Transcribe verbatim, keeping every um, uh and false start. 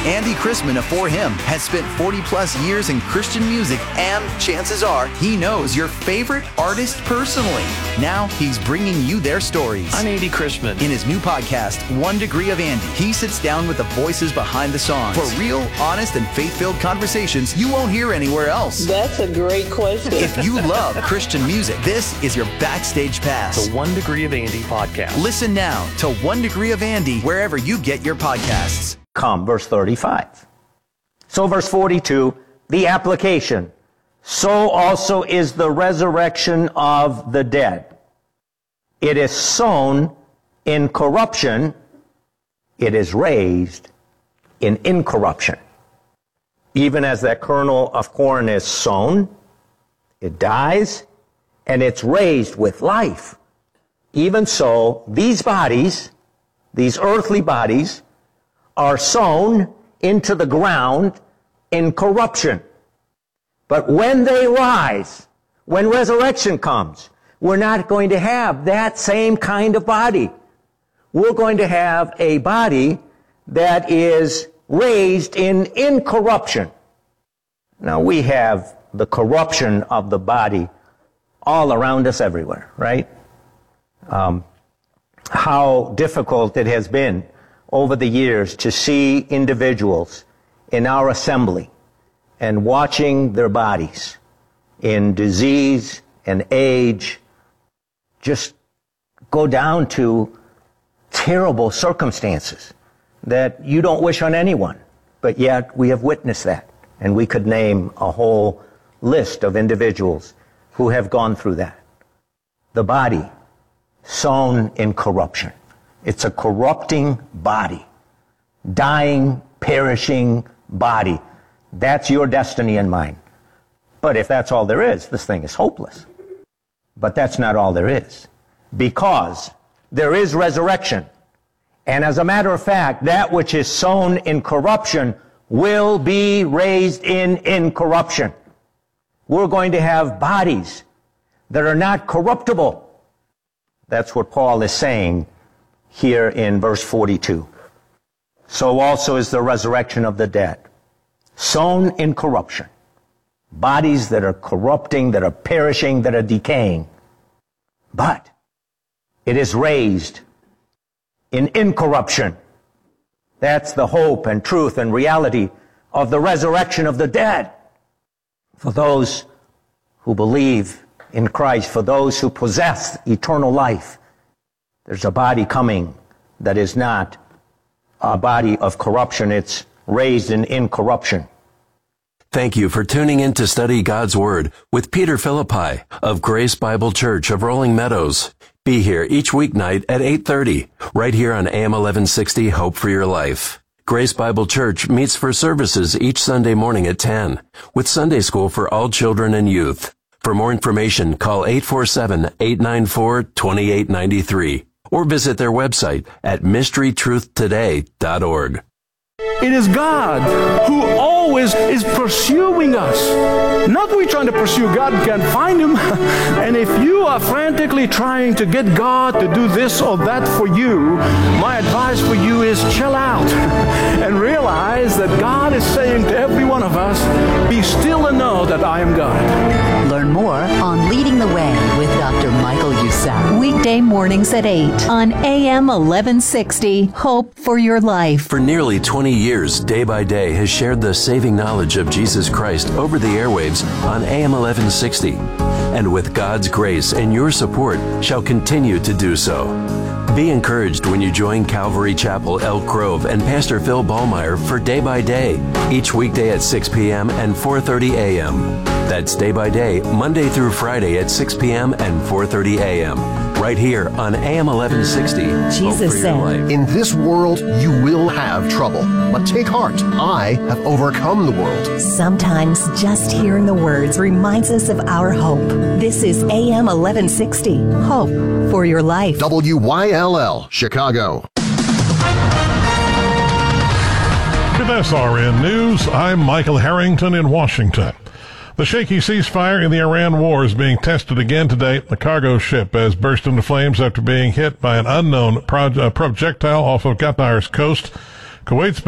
Andy Chrisman of For Him has spent forty plus years in Christian music, and chances are he knows your favorite artist personally. Now he's bringing you their stories. I'm Andy Chrisman. In his new podcast, One Degree of Andy, he sits down with the voices behind the songs for real, honest, and faith-filled conversations you won't hear anywhere else. That's a great question. If you love Christian music, this is your backstage pass. The One Degree of Andy podcast. Listen now to One Degree of Andy wherever you get your podcasts. Come, verse thirty-five. So verse forty-two, the application. So also is the resurrection of the dead. It is sown in corruption. It is raised in incorruption. Even as that kernel of corn is sown, it dies, and it's raised with life. Even so, these bodies, these earthly bodies, are sown into the ground in corruption. But when they rise, when resurrection comes, we're not going to have that same kind of body. We're going to have a body that is raised in incorruption. Now, we have the corruption of the body all around us everywhere, right? Um, how difficult it has been over the years to see individuals in our assembly and watching their bodies in disease and age just go down to terrible circumstances that you don't wish on anyone. But yet we have witnessed that. And we could name a whole list of individuals who have gone through that. The body sown in corruption. It's a corrupting body, dying, perishing body. That's your destiny and mine. But if that's all there is, this thing is hopeless. But that's not all there is, because there is resurrection. And as a matter of fact, that which is sown in corruption will be raised in incorruption. We're going to have bodies that are not corruptible. That's what Paul is saying here in verse forty-two. So also is the resurrection of the dead, sown in corruption. Bodies that are corrupting, that are perishing, that are decaying. But it is raised in incorruption. That's the hope and truth and reality of the resurrection of the dead. For those who believe in Christ, for those who possess eternal life, there's a body coming that is not a body of corruption. It's raised in incorruption. Thank you for tuning in to study God's Word with Peter Philippi of Grace Bible Church of Rolling Meadows. Be here each weeknight at eight thirty, right here on A M eleven sixty, Hope for Your Life. Grace Bible Church meets for services each Sunday morning at ten, with Sunday school for all children and youth. For more information, call eight four seven, eight nine four, two eight nine three or visit their website at mystery truth today dot org. It is God who always is pursuing us. Not we trying to pursue God and can't find Him. And if you are frantically trying to get God to do this or that for you, my advice for you is chill out and realize that God is saying to every one of us, be still and know that I am God. Learn more on Leading the Way with Doctor Michael Youssef. Weekday mornings at eight on A M eleven sixty, Hope for Your Life. For nearly twenty years, Day by Day has shared the saving knowledge of Jesus Christ over the airwaves on A M eleven sixty, and with God's grace and your support shall continue to do so. Be encouraged when you join Calvary Chapel, Elk Grove, and Pastor Phil Ballmeyer for Day by Day, each weekday at six p.m. and four thirty a.m. That's Day by Day, Monday through Friday at six p.m. and four thirty a.m. right here on A M eleven sixty. Jesus said, "In this world you will have trouble, but take heart. I have overcome the world." Sometimes just hearing the words reminds us of our hope. This is A M eleven sixty, Hope for Your Life. W Y L L, Chicago. With S R N News, I'm Michael Harrington in Washington. The shaky ceasefire in the Iran war is being tested again today. The cargo ship has burst into flames after being hit by an unknown pro- uh, projectile off of Qatar's coast. Kuwait's